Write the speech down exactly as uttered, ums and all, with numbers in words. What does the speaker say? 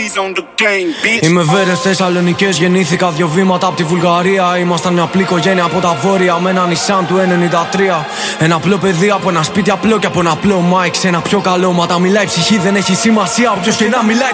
Είμαι Βέρες Θεσσαλονικές, γεννήθηκα δύο βήματα από τη Βουλγαρία. Ήμασταν μια απλή οικογένεια από τα βόρεια με ένα Nissan του ενενήντα τρία. Ένα απλό παιδί από ένα σπίτι απλό και από ένα απλό mic σε ένα πιο καλό. Μα τα μιλάει ψυχή, δεν έχει σημασία όποιος και να μιλάει.